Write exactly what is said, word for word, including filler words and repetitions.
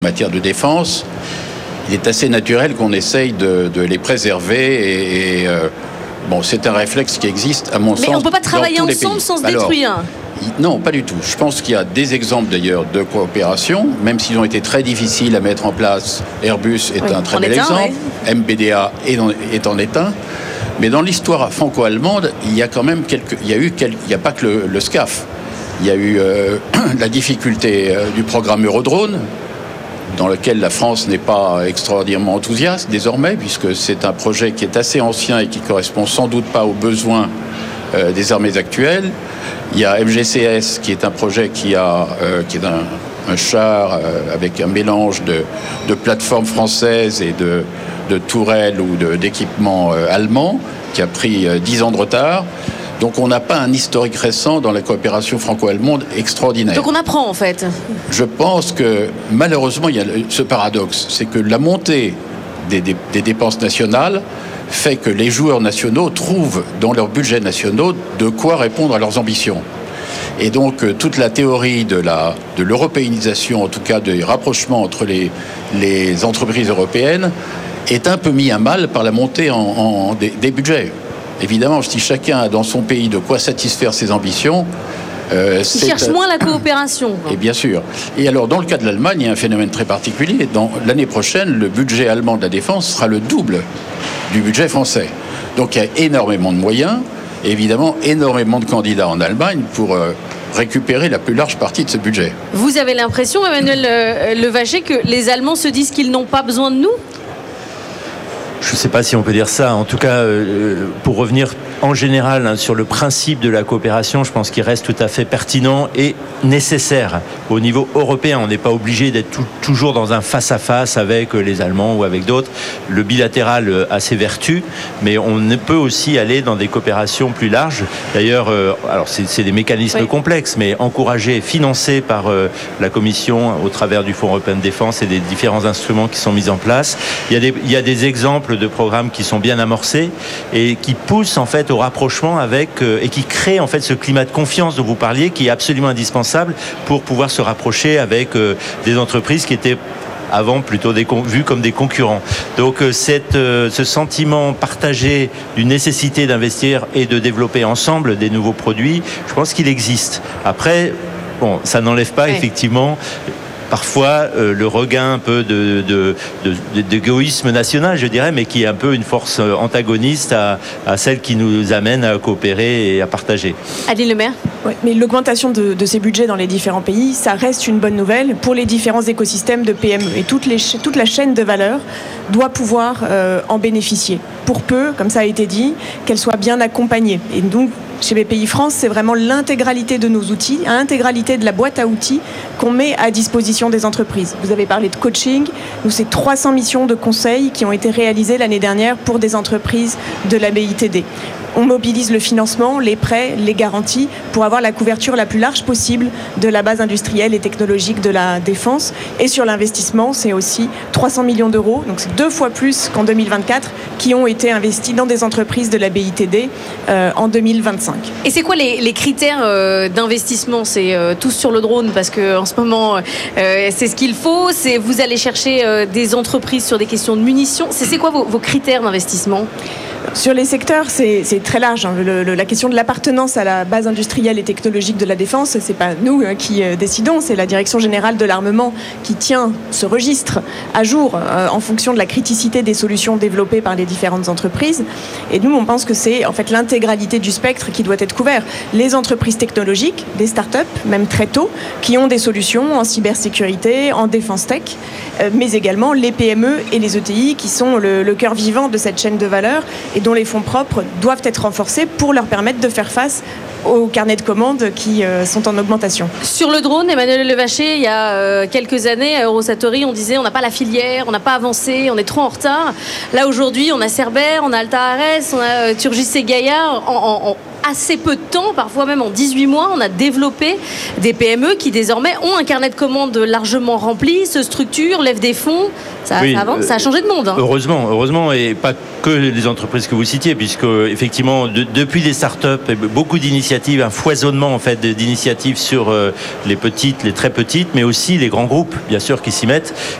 matière de défense, il est assez naturel qu'on essaye de, de les préserver et, et euh, bon, c'est un réflexe qui existe à mon sens. Mais on ne peut pas travailler dans tous les ensemble pays. sans se Alors, détruire. Non, pas du tout. Je pense qu'il y a des exemples d'ailleurs de coopération, même s'ils ont été très difficiles à mettre en place. Airbus est oui, un très en bel état, exemple. Ouais. M B D A est en, est en état. Mais dans l'histoire franco-allemande, il y a quand même quelques, il y a eu quelques, il n'y a pas que le, le SCAF. Il y a eu euh, la difficulté euh, du programme Eurodrone, dans lequel la France n'est pas extraordinairement enthousiaste désormais, puisque c'est un projet qui est assez ancien et qui correspond sans doute pas aux besoins euh, des armées actuelles. Il y a M G C S, qui est un projet qui, a, euh, qui est un, un char euh, avec un mélange de, de plateformes françaises et de, de tourelles ou de, d'équipements euh, allemands, qui a pris euh, dix ans de retard. Donc on n'a pas un historique récent dans la coopération franco-allemande extraordinaire. Donc on apprend en fait. Je pense que malheureusement il y a ce paradoxe, c'est que la montée des, des, des dépenses nationales fait que les joueurs nationaux trouvent dans leurs budgets nationaux de quoi répondre à leurs ambitions. Et donc euh, toute la théorie de, la, de l'européanisation, en tout cas des rapprochements entre les, les entreprises européennes, est un peu mis à mal par la montée en, en, des, des budgets. Évidemment, si chacun a dans son pays de quoi satisfaire ses ambitions, euh, il cherche moins la coopération. Et bien sûr. Et alors, dans le cas de l'Allemagne, il y a un phénomène très particulier. Dans l'année prochaine, le budget allemand de la défense sera le double du budget français. Donc, il y a énormément de moyens, et évidemment, énormément de candidats en Allemagne pour euh, récupérer la plus large partie de ce budget. Vous avez l'impression, Emmanuel euh, Levaché, que les Allemands se disent qu'ils n'ont pas besoin de nous ? Je ne sais pas si on peut dire ça. En tout cas, euh, pour revenir en général hein, sur le principe de la coopération, je pense qu'il reste tout à fait pertinent et nécessaire. Au niveau européen, on n'est pas obligé d'être tout, toujours dans un face-à-face avec les Allemands ou avec d'autres. Le bilatéral a ses vertus, mais on peut aussi aller dans des coopérations plus larges. D'ailleurs, euh, alors c'est, c'est des mécanismes oui. complexes, mais encouragés, financés par euh, la Commission au travers du Fonds européen de défense et des différents instruments qui sont mis en place. Il y a des, il y a des exemples de programmes qui sont bien amorcés et qui poussent en fait au rapprochement avec euh, et qui créent en fait ce climat de confiance dont vous parliez, qui est absolument indispensable pour pouvoir se rapprocher avec euh, des entreprises qui étaient avant plutôt des, vus comme des concurrents. Donc euh, cette, euh, ce sentiment partagé d'une nécessité d'investir et de développer ensemble des nouveaux produits, je pense qu'il existe. Après, bon, ça n'enlève pas ouais. effectivement parfois euh, le regain un peu de, de, de, de, d'égoïsme national, je dirais, mais qui est un peu une force antagoniste à, à celle qui nous amène à coopérer et à partager. Adeline Lemaire. Oui, mais l'augmentation de, de ces budgets dans les différents pays, ça reste une bonne nouvelle pour les différents écosystèmes de P M E. Et toute, les, toute la chaîne de valeur doit pouvoir euh, en bénéficier. Pour peu, comme ça a été dit, qu'elle soit bien accompagnée. Et donc, chez B P I France, c'est vraiment l'intégralité de nos outils, l'intégralité de la boîte à outils qu'on met à disposition des entreprises. Vous avez parlé de coaching. Nous, c'est trois cents missions de conseil qui ont été réalisées l'année dernière pour des entreprises de la B I T D. On mobilise le financement, les prêts, les garanties pour avoir la couverture la plus large possible de la base industrielle et technologique de la défense. Et sur l'investissement, c'est aussi trois cents millions d'euros, donc c'est deux fois plus qu'en deux mille vingt-quatre, qui ont été investis dans des entreprises de la B I T D euh, en deux mille vingt-cinq. Et c'est quoi les, les critères euh, d'investissement ? C'est euh, tous sur le drone parce qu'en ce moment, euh, c'est ce qu'il faut. C'est, vous allez chercher euh, des entreprises sur des questions de munitions. C'est, c'est quoi vos, vos critères d'investissement ? Sur les secteurs, c'est, c'est très large. Hein. Le, le, la question de l'appartenance à la base industrielle et technologique de la défense, c'est pas nous hein, qui euh, décidons, c'est la Direction générale de l'armement qui tient ce registre à jour euh, en fonction de la criticité des solutions développées par les différentes entreprises. Et nous, on pense que c'est en fait l'intégralité du spectre qui doit être couvert. Les entreprises technologiques, des startups, même très tôt, qui ont des solutions en cybersécurité, en défense tech, euh, mais également les P M E et les E T I qui sont le, le cœur vivant de cette chaîne de valeur et dont les fonds propres doivent être renforcés pour leur permettre de faire face aux carnets de commandes qui euh, sont en augmentation. Sur le drone, Emmanuel Levaché, il y a euh, quelques années, à Eurosatory, on disait on n'a pas la filière, on n'a pas avancé, on est trop en retard. Là, aujourd'hui, on a Cerber, on a Alta Ares, on a euh, Turgis et Gaillard. En, en, assez peu de temps, parfois même en dix-huit mois, on a développé des P M E qui désormais ont un carnet de commandes largement rempli, se structurent, lèvent des fonds. Ça, oui, ça avance, ça a changé de monde. Hein. Heureusement, heureusement, et pas que les entreprises que vous citiez, puisque effectivement, de, depuis les startups, beaucoup d'initiatives, un foisonnement en fait d'initiatives sur euh, les petites, les très petites, mais aussi les grands groupes, bien sûr, qui s'y mettent.